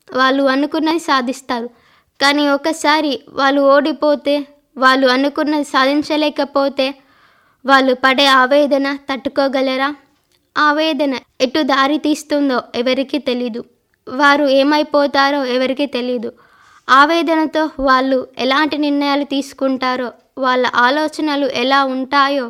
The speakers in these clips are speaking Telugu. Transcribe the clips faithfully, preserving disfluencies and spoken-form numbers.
వాళ్ళు అనుకున్నది సాధిస్తారు. కానీ ఒకసారి వాళ్ళు ఓడిపోతే, వాళ్ళు అనుకున్నది సాధించలేకపోతే వాళ్ళు పడే ఆవేదన తట్టుకోగలరా? ఆవేదన ఎటు దారి తీస్తుందో ఎవరికీ తెలీదు. వారు ఏమైపోతారో ఎవరికీ తెలీదు. ఆవేదనతో వాళ్ళు ఎలాంటి నిర్ణయాలు తీసుకుంటారో, వాళ్ళ ఆలోచనలు ఎలా ఉంటాయో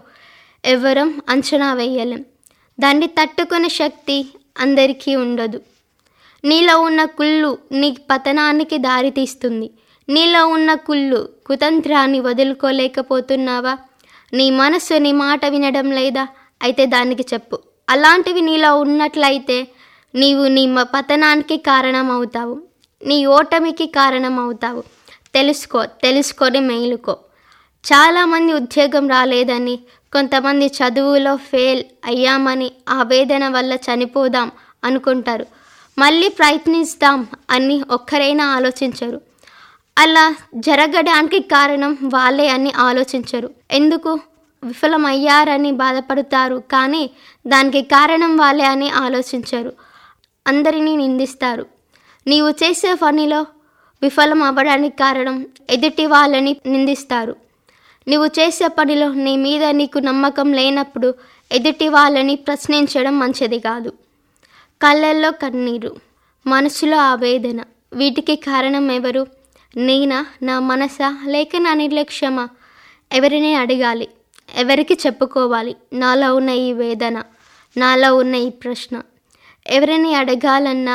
ఎవరం అంచనా వేయలేం. దాన్ని తట్టుకునే శక్తి అందరికీ ఉండదు. నీలో ఉన్న కుళ్ళు నీ పతనానికి దారి తీస్తుంది. నీలో ఉన్న కుళ్ళు కుతంత్రాన్ని వదులుకోలేకపోతున్నావా? నీ మనస్సు నీ మాట వినడం లేదా? అయితే దానికి చెప్పు. అలాంటివి నీలో ఉన్నట్లయితే నీవు నీ పతనానికి కారణమవుతావు, నీ ఓటమికి కారణమవుతావు. తెలుసుకో, తెలుసుకొని మేలుకో. చాలామంది ఉద్యోగం రాలేదని, కొంతమంది చదువులో ఫెయిల్ అయ్యామని ఆవేదన వల్ల చనిపోదాం అనుకుంటారు. మళ్ళీ ప్రయత్నిస్తాం అని ఒక్కరైనా ఆలోచించరు. అలా జరగడానికి కారణం వాళ్ళే అని ఆలోచించరు. ఎందుకు? విఫలమయ్యారని బాధపడతారు, కానీ దానికి కారణం వాళ్ళే అని ఆలోచించరు. అందరినీ నిందిస్తారు. నీవు చేసే పనిలో విఫలం అవ్వడానికి కారణం ఎదుటి వాళ్ళని నిందిస్తారు. నీవు చేసే పనిలో నీ మీద నీకు నమ్మకం లేనప్పుడు ఎదుటి వాళ్ళని ప్రశ్నించడం మంచిది కాదు. కళ్ళల్లో కన్నీరు, మనసులో ఆవేదన, వీటికి కారణం ఎవరు? నేనా, నా మనసా, లేక నా నిర్లక్ష్యమా? ఎవరిని అడగాలి? ఎవరికి చెప్పుకోవాలి నాలో ఉన్న ఈ వేదన, నాలో ఉన్న ఈ ప్రశ్న? ఎవరిని అడగాలన్నా,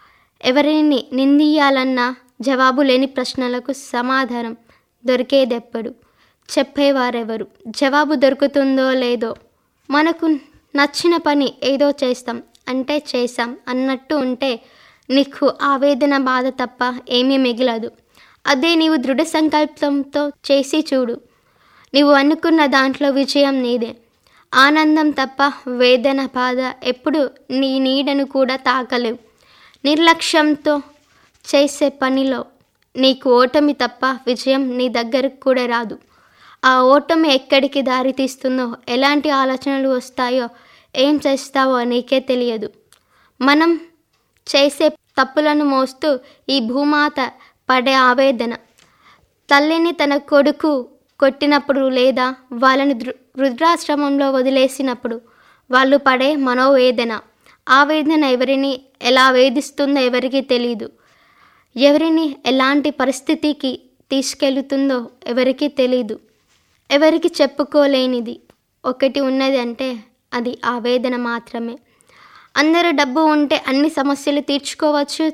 ఎవరిని నిందియాలన్నా జవాబు లేని ప్రశ్నలకు సమాధానం దొరికేదెప్పుడు? చెప్పేవారెవరు? జవాబు దొరుకుతుందో లేదో. మనకు నచ్చిన పని ఏదో చేస్తాం అంటే చేశాం అన్నట్టు ఉంటే నీకు ఆవేదన, బాధ తప్ప ఏమీ మిగలదు. అదే నీవు దృఢ సంకల్పంతో చేసి చూడు. నీవు అనుకున్న దాంట్లో విజయం నీదే. ఆనందం తప్ప వేదన, బాధ ఎప్పుడు నీ నీడను కూడా తాకలేవు. నిర్లక్ష్యంతో చేసే పనిలో నీకు ఓటమి తప్ప విజయం నీ దగ్గరకు కూడా రాదు. ఆ ఓటమి ఎక్కడికి దారి తీస్తుందో, ఎలాంటి ఆలోచనలు వస్తాయో, ఏం చేస్తావో నీకే తెలియదు. మనం చేసే తప్పులను మోస్తూ ఈ భూమాత పడే ఆవేదన, తల్లిని తన కొడుకు కొట్టినప్పుడు లేదా వాళ్ళని వృద్ధాశ్రమంలో వదిలేసినప్పుడు వాళ్ళు పడే మనోవేదన, ఆవేదన ఎవరిని ఎలా వేధిస్తుందో ఎవరికీ తెలీదు. ఎవరిని ఎలాంటి పరిస్థితికి తీసుకెళ్తుందో ఎవరికీ తెలీదు. ఎవరికి చెప్పుకోలేనిది ఒకటి ఉన్నది అంటే అది ఆవేదన మాత్రమే. అందరూ డబ్బు ఉంటే అన్ని సమస్యలు తీర్చుకోవచ్చు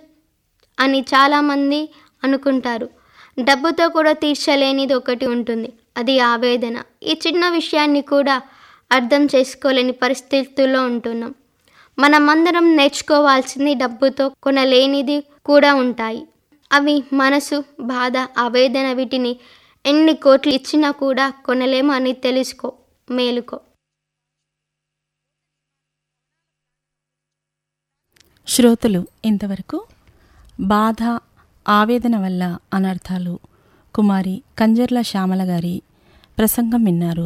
అని చాలామంది అనుకుంటారు. డబ్బుతో కూడా తీర్చలేనిది ఒకటి ఉంటుంది, అది ఆవేదన. ఈ చిన్న విషయాన్ని కూడా అర్థం చేసుకోలేని పరిస్థితుల్లో ఉంటున్నాం. మనమందరం నేర్చుకోవాల్సింది డబ్బుతో కొనలేనిది కూడా ఉంటాయి. అవి మనసు, బాధ, ఆవేదన. వీటిని ఎన్ని కోట్లు ఇచ్చినా కూడా కొనలేము అని తెలుసుకో, మేలుకో. శ్రోతలు ఇంతవరకు బాధ, ఆవేదన వల్ల అనర్థాలు కుమారి కంజర్ల శ్యామల గారి ప్రసంగం విన్నారు.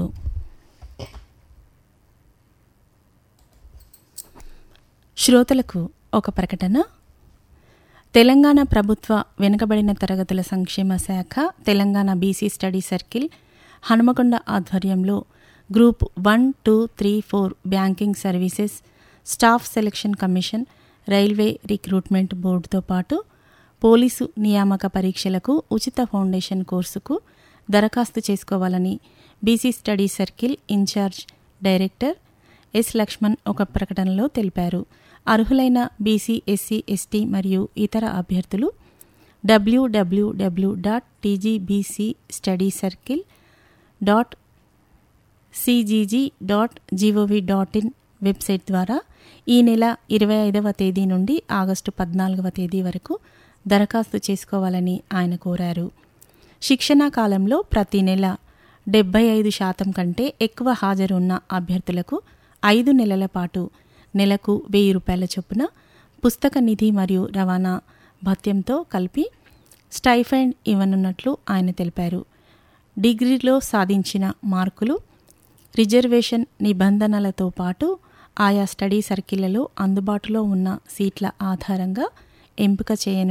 శ్రోతలకు ఒక ప్రకటన. తెలంగాణ ప్రభుత్వ వెనుకబడిన తరగతుల సంక్షేమ శాఖ, Telangana BC study circle Hanumakonda ఆధ్వర్యంలో group one two three four banking services, staff selection commission, railway recruitment బోర్డుతో పాటు పోలీసు నియామక పరీక్షలకు ఉచిత ఫౌండేషన్ కోర్సుకు దరఖాస్తు చేసుకోవాలని BC study circle incharge director yes Laxman ఒక ప్రకటనలో తెలిపారు. అర్హులైన బీసీ, ఎస్సీ, ఎస్టీ మరియు ఇతర అభ్యర్థులు డబ్ల్యూడబ్ల్యూడబ్ల్యూ dot TGBC study circle dot CGG dot GOV dot in website ద్వారా ఈ నెల ఇరవై ఐదవ తేదీ నుండి ఆగస్టు పద్నాలుగవ తేదీ వరకు దరఖాస్తు చేసుకోవాలని ఆయన కోరారు. శిక్షణా కాలంలో ప్రతి నెల డెబ్బై ఐదు శాతం కంటే ఎక్కువ హాజరు ఉన్న అభ్యర్థులకు ఐదు నెలల పాటు నెలకు వెయ్యి రూపాయల చొప్పున పుస్తక నిధి మరియు రవాణా భత్యంతో కలిపి స్టైఫండ్ ఇవ్వనున్నట్లు ఆయన తెలిపారు. డిగ్రీలో సాధించిన మార్కులు, రిజర్వేషన్ నిబంధనలతో పాటు ఆయా స్టడీ సర్కిళ్లలో అందుబాటులో ఉన్న సీట్ల ఆధారంగా ఎంపిక చేయను